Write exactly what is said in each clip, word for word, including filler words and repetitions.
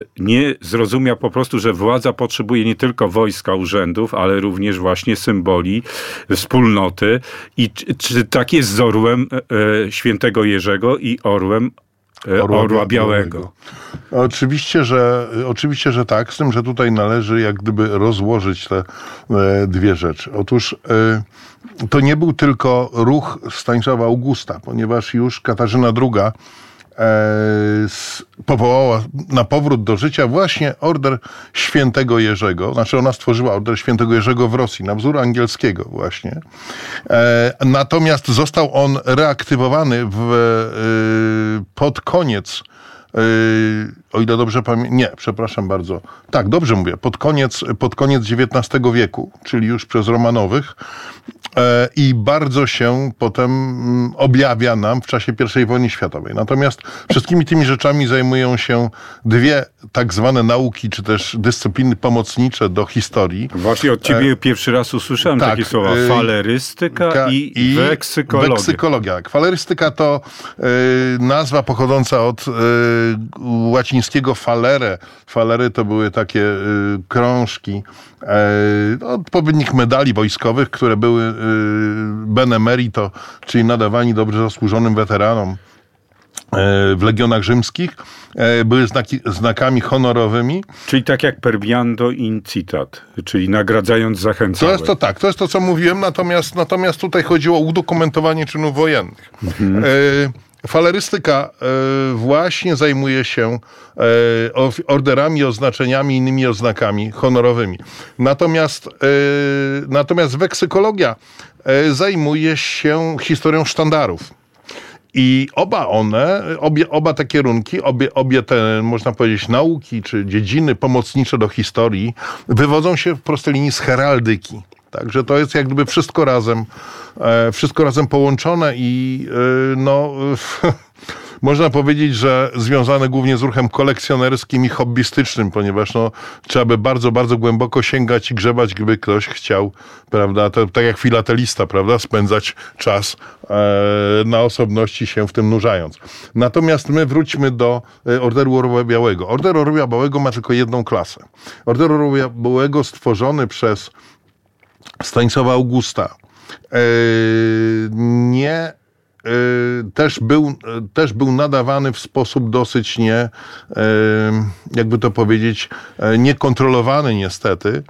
nie zrozumiał po prostu, że władza potrzebuje nie tylko wojska, urzędów, ale również właśnie symboli, wspólnoty. I czy, czy tak jest z orłem e, świętego Jerzego i orłem e, orła, orła białego? białego? Oczywiście, że, oczywiście, że tak, z tym, że tutaj należy jak gdyby rozłożyć te e, dwie rzeczy. Otóż e, to nie był tylko ruch Stanisława Augusta, ponieważ już Katarzyna druga powołała na powrót do życia właśnie Order Świętego Jerzego. Znaczy ona stworzyła Order Świętego Jerzego w Rosji, na wzór angielskiego właśnie. Natomiast został on reaktywowany w, pod koniec, o ile dobrze pamiętam, nie, przepraszam bardzo. Tak, dobrze mówię, pod koniec, pod koniec dziewiętnastego wieku, czyli już przez Romanowych. I bardzo się potem objawia nam w czasie pierwszej wojny światowej. Natomiast wszystkimi tymi rzeczami zajmują się dwie tak zwane nauki, czy też dyscypliny pomocnicze do historii. Właśnie od ciebie e... pierwszy raz usłyszałem tak, takie słowa. Falerystyka i, i weksykologia. Weksykologia. Falerystyka to y, nazwa pochodząca od y, łacińskiego falere. Falery to były takie y, krążki, y, odpowiednik medali wojskowych, które były benemerito, czyli nadawani dobrze zasłużonym weteranom w legionach rzymskich, były znaki, znakami honorowymi. Czyli tak jak perbiando in citat, czyli nagradzając zachęcałeś. To jest to tak, to jest to, co mówiłem, natomiast, natomiast tutaj chodziło o udokumentowanie czynów wojennych. Mhm. Falerystyka właśnie zajmuje się orderami, oznaczeniami, innymi oznakami honorowymi. Natomiast, natomiast weksykologia zajmuje się historią sztandarów. I oba one, obie, oba te kierunki, obie, obie te, można powiedzieć, nauki czy dziedziny pomocnicze do historii wywodzą się w prostej linii z heraldyki. Także to jest jak gdyby wszystko razem, e, wszystko razem połączone i e, no... Można powiedzieć, że związane głównie z ruchem kolekcjonerskim i hobbystycznym, ponieważ no, trzeba by bardzo, bardzo głęboko sięgać i grzebać, gdyby ktoś chciał, prawda, to, tak jak filatelista, prawda, spędzać czas e, na osobności się w tym nurzając. Natomiast my wróćmy do e, Orderu Orła Białego. Order Orła Białego ma tylko jedną klasę. Order Orła Białego stworzony przez Stanisława Augusta e, nie Też był, też był nadawany w sposób dosyć nie, jakby to powiedzieć, niekontrolowany niestety.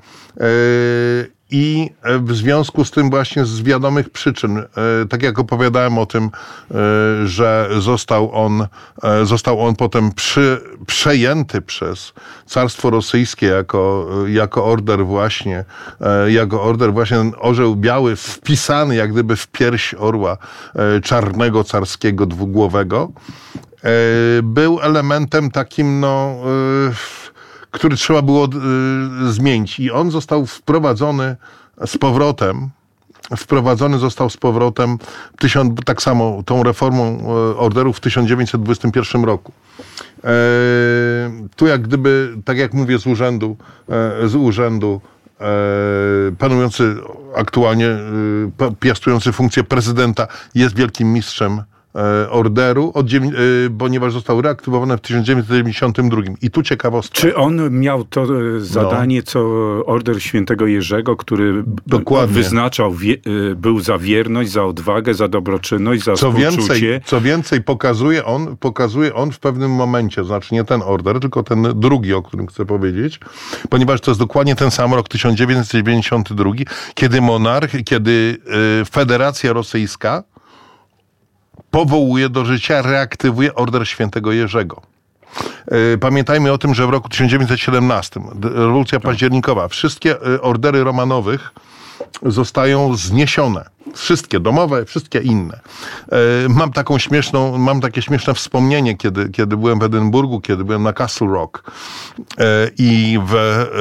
I w związku z tym właśnie z wiadomych przyczyn, tak jak opowiadałem o tym, że został on, został on potem przy, przejęty przez Carstwo Rosyjskie jako, jako order właśnie, jako order właśnie ten orzeł biały wpisany jak gdyby w pierś orła czarnego carskiego dwugłowego, był elementem takim no... który trzeba było y, zmienić. I on został wprowadzony z powrotem, wprowadzony został z powrotem tysiąc, tak samo tą reformą y, orderów w tysiąc dziewięćset dwudziestym pierwszym roku. E, tu jak gdyby, tak jak mówię, z urzędu, e, z urzędu e, panujący aktualnie, e, piastujący funkcję prezydenta jest wielkim mistrzem orderu, od, ponieważ został reaktywowany w tysiąc dziewięćset dziewięćdziesiątym drugim. I tu ciekawostka. Czy on miał to zadanie, no. co Order Świętego Jerzego, który Dokładnie. wyznaczał, wie, był za wierność, za odwagę, za dobroczynność, za co współczucie? Więcej, co więcej, pokazuje on, pokazuje on w pewnym momencie, znaczy nie ten order, tylko ten drugi, o którym chcę powiedzieć, ponieważ to jest dokładnie ten sam rok, tysiąc dziewięćset dziewięćdziesiąty drugi, kiedy monarch, kiedy y, Federacja Rosyjska powołuje do życia, reaktywuje Order Świętego Jerzego. Pamiętajmy o tym, że w roku tysiąc dziewięćset siedemnastym, rewolucja październikowa, wszystkie ordery Romanowych zostają zniesione. Wszystkie domowe, wszystkie inne. Mam taką śmieszną, mam takie śmieszne wspomnienie, kiedy, kiedy byłem w Edynburgu, kiedy byłem na Castle Rock i w,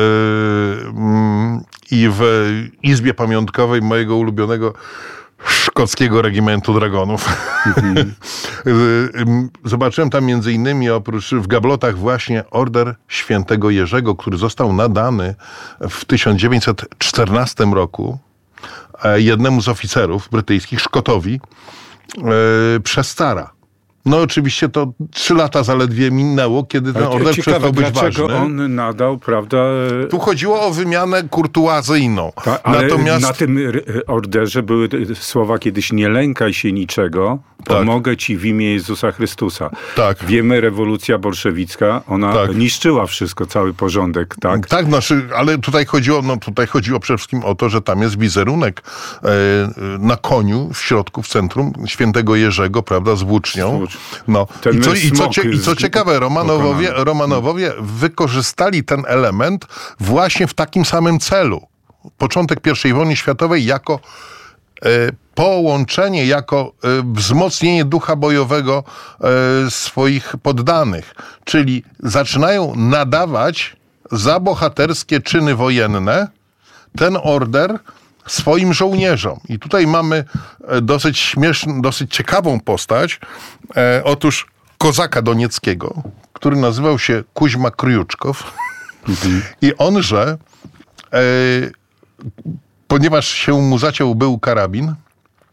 i w izbie pamiątkowej mojego ulubionego szkockiego regimentu dragonów. Mm-hmm. Zobaczyłem tam między innymi oprócz w gablotach właśnie Order Świętego Jerzego, który został nadany w tysiąc dziewięćset czternastym roku jednemu z oficerów brytyjskich, Szkotowi, przez cara. No oczywiście to trzy lata zaledwie minęło, kiedy ten order ciekawe, przestał być dlaczego ważny. on nadał, prawda... Tu chodziło o wymianę kurtuazyjną. Ta, ale Natomiast na tym orderze były słowa kiedyś: nie lękaj się niczego, pomogę ci w imię Jezusa Chrystusa. Tak. Wiemy, rewolucja bolszewicka, ona Tak. niszczyła wszystko, cały porządek, tak? Tak, znaczy, ale tutaj chodziło, no tutaj chodziło przede wszystkim o to, że tam jest wizerunek e, na koniu w środku, w centrum świętego Jerzego, prawda, z włócznią. No. Ten I, co, i, co, smok cie, I co z- ciekawe, Romanowowie, pokonany. Romanowowie wykorzystali ten element właśnie w takim samym celu. Początek pierwszej wojny światowej jako e, połączenie, jako e, wzmocnienie ducha bojowego e, swoich poddanych. Czyli zaczynają nadawać za bohaterskie czyny wojenne ten order swoim żołnierzom. I tutaj mamy e, dosyć śmieszną, dosyć ciekawą postać. E, otóż kozaka donieckiego, który nazywał się Kuźma Kryjuczkow. I onże, e, ponieważ się mu zaciął był karabin, e,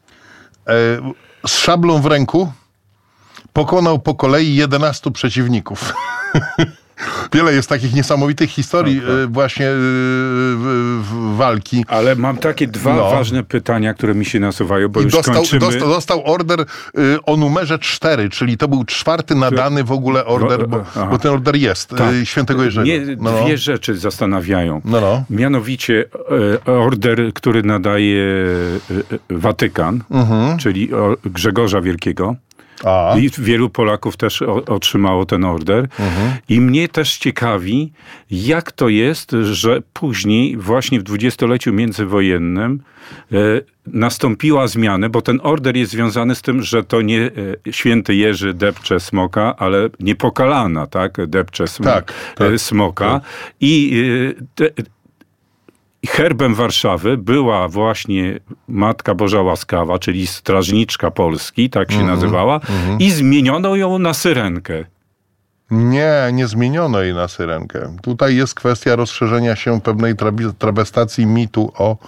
z szablą w ręku pokonał po kolei jedenastu przeciwników. Wiele jest takich niesamowitych historii e, właśnie e, w, w, walki. Ale mam takie dwa No. ważne pytania, które mi się nasuwają, bo I już dostał, kończymy. dostał, dostał order y, o numerze cztery, czyli to był czwarty nadany w ogóle order, bo, Aha. bo ten order jest, Tak. y, świętego Jerzego. Mnie No, no. dwie rzeczy zastanawiają. No, no. Mianowicie e, order, który nadaje e, e, Watykan, Mhm. czyli o, Grzegorza Wielkiego. A, I wielu Polaków też o, otrzymało ten order. Mhm. I mnie też ciekawi, jak to jest, że później, właśnie w dwudziestoleciu międzywojennym, e, nastąpiła zmiana, bo ten order jest związany z tym, że to nie e, święty Jerzy depcze smoka, ale niepokalana, tak? Depcze sm- Tak, tak, e, smoka. I e, te, herbem Warszawy była właśnie Matka Boża Łaskawa, czyli strażniczka Polski, tak się nazywała, i zmieniono ją na syrenkę. nie, nie zmieniono jej na syrenkę. Tutaj jest kwestia rozszerzenia się pewnej trabi- trawestacji mitu o...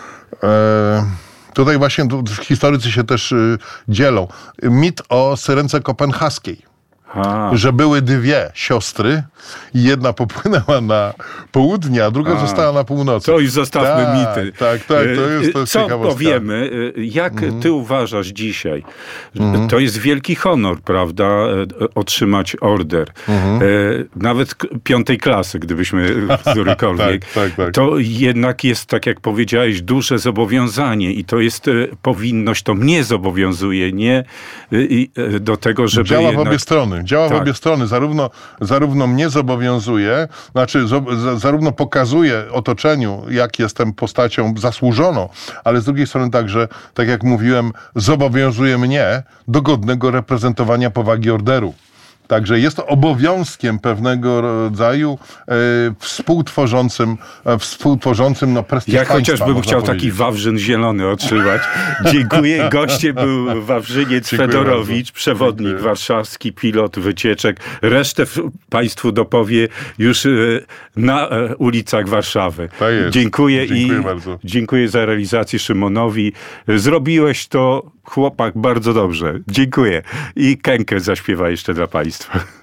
E, tutaj właśnie tu, historycy się też y, dzielą. Mit o syrence kopenhaskiej. A, Że były dwie siostry i jedna popłynęła na południe, a druga A. została na północy. to już zostawmy Tak, mity. tak, tak, to jest- to jest Co ciekawostka. powiemy? Jak ty uważasz dzisiaj? To jest wielki honor, prawda, e, otrzymać order. E, Nawet k- piątej klasy, gdybyśmy którykolwiek. Tak, tak, tak. To jednak jest, tak jak powiedziałeś, duże zobowiązanie i to jest e, powinność, to mnie zobowiązuje, nie e, i, e, do tego, żeby Działa jednak... w obie strony. Działa Tak. w obie strony. Zarówno, zarówno mnie zobowiązuje, znaczy zo, za, zarówno pokazuje otoczeniu, jak jestem postacią zasłużoną, ale z drugiej strony także, tak jak mówiłem, zobowiązuje mnie do godnego reprezentowania powagi orderu. Także jest to obowiązkiem pewnego rodzaju e, współtworzącym, e, współtworzącym no, prestiż Ja państwa, chociażbym można chciał taki powiedzieć. wawrzyn zielony otrzymać. Dziękuję. Gościem był Wawrzyniec Dziękuję Fedorowicz, bardzo. przewodnik Dziękuję. warszawski, pilot wycieczek. Resztę w- Państwu dopowie już e, na e, ulicach Warszawy. Tak jest. Dziękuję Dziękuję i bardzo. dziękuję za realizację Szymonowi. Zrobiłeś to, chłopak, bardzo dobrze. Dziękuję. I Kenkę zaśpiewa jeszcze dla Państwa.